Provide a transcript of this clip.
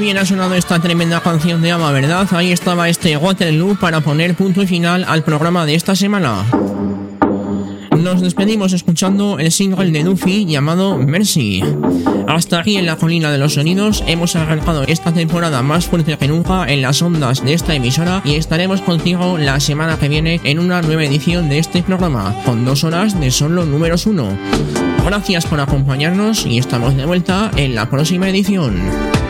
bien ha sonado esta tremenda canción de ABBA, ¿verdad? Ahí estaba este Waterloo para poner punto y final al programa de esta semana. Nos despedimos escuchando el single de Duffy llamado Mercy. Hasta aquí en la colina de los sonidos hemos arrancado esta temporada más fuerte que nunca en las ondas de esta emisora y estaremos contigo la semana que viene en una nueva edición de este programa, con 2 horas de solo números 1. Gracias por acompañarnos y estamos de vuelta en la próxima edición.